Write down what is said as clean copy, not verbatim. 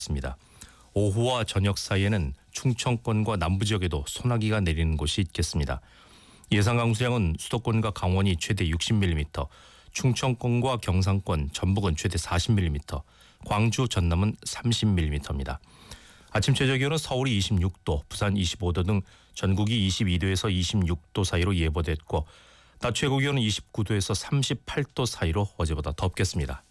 있습니다. 오후와 저녁 사이에는 충청권과 남부 지역에도 소나기가 내리는 곳이 있겠습니다. 예상 강수량은 수도권과 강원이 최대 60mm, 충청권과 경상권, 전북은 최대 40mm, 광주, 전남은 30mm입니다. 아침 최저 기온은 서울이 26도, 부산 25도 등 전국이 22도에서 26도 사이로 예보됐고 낮 최고 기온은 29도에서 38도 사이로 어제보다 덥겠습니다.